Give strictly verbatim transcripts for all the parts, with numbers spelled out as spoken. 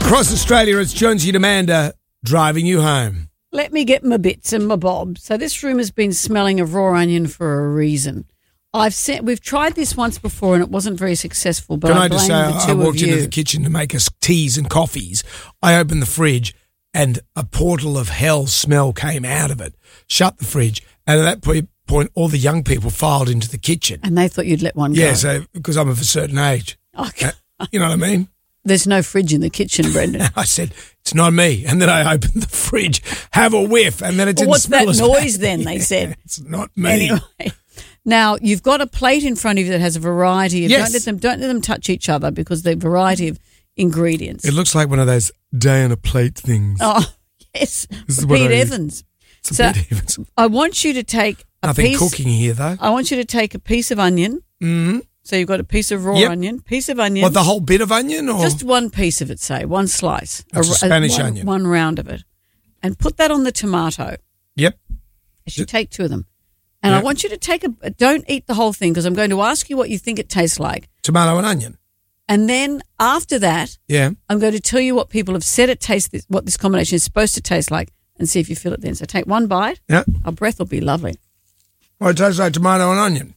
Across Australia, it's Jonesy and Amanda driving you home. Let me get my bits and my bobs. So this room has been smelling of raw onion for a reason. I've sent, we've tried this once before and it wasn't very successful. But Can I, I just say, blame the two I walked of you. into the kitchen to make us teas and coffees. I opened the fridge and a portal of hell smell came out of it. Shut the fridge, and at that point, point all the young people filed into the kitchen. And they thought you'd let one go. Yeah, so because I'm of a certain age. Okay. Uh, you know what I mean? There's no fridge in the kitchen, Brendan. I said, it's not me. And then I opened the fridge, have a whiff, and then it didn't Well, what's smell that as noise bad. then, they Yeah, said? it's not me. Anyway, now you've got a plate in front of you that has a variety of. Yes. Don't let them. Don't let them touch each other because the variety of ingredients. It looks like one of those day on a plate things. Oh yes, This is what Pete I- Evans. It's a So bit even. I want you to take a Nothing piece. cooking here, though. I want you to take a piece of onion. Mm-hmm. So you've got a piece of raw Yep. onion, piece of onion. What, the whole bit of onion? Or? Just one piece of it, say, one slice. That's a r- Spanish one, onion. One round of it. And put that on the tomato. Yep. You should take two of them. And I Yep. want you to take a, don't eat the whole thing because I'm going to ask you what you think it tastes like. Tomato and onion. And then after that, Yeah. I'm going to tell you what people have said it tastes, this, what this combination is supposed to taste like and see if you feel it then. So take one bite. Yeah. Our breath will be lovely. Well, it tastes like tomato and onion.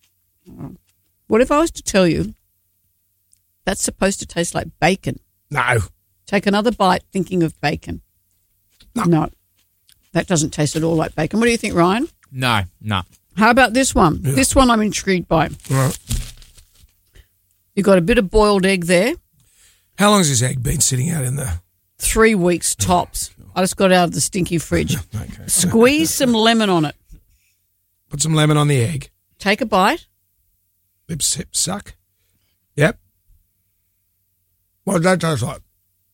What if I was to tell you that's supposed to taste like bacon? No. Take another bite thinking of bacon. No. No. That doesn't taste at all like bacon. What do you think, Ryan? No, no. How about this one? Yeah. This one I'm intrigued by. Right. You've got a bit of boiled egg there. How long has this egg been sitting out in the... Three weeks tops. I just got it out of the stinky fridge. Okay. Squeeze some lemon on it. Put some lemon on the egg. Take a bite. Lip sip suck. Yep. What does that taste like?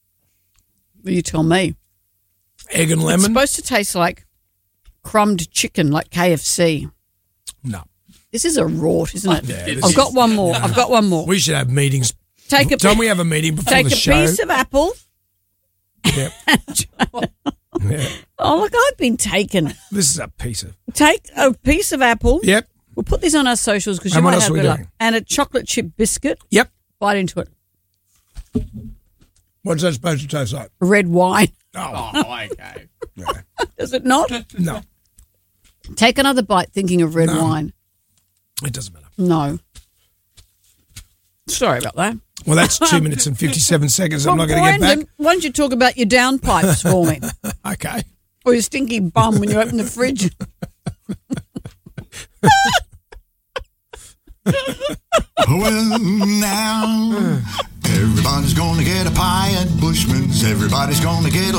You tell me. Egg and It's lemon? supposed to taste like crumbed chicken, like K F C. No. This is a rort, isn't it? Yeah, this I've is- got one more. I've got one more. We should have meetings. Take a Don't we have a meeting before take the a show? piece of apple. Yep. Yeah. Oh, look, I've been taken. This is a piece of... Take a piece of apple. Yep. We'll put this on our socials because you And what might else have are we good luck. doing? And a chocolate chip biscuit. Yep. Bite into it. What's that supposed to taste like? Red wine. Oh, okay. yeah. Does it not? No. Take another bite thinking of red No. wine. It doesn't matter. No. Sorry about that. Well, that's two minutes and fifty-seven seconds. I'm Well, not going to get Brendan, back. why don't you talk about your downpipes for me? Okay. Or your stinky bum when you open the fridge? Well, now, everybody's gonna get a pie at Bushman's. Everybody's gonna get a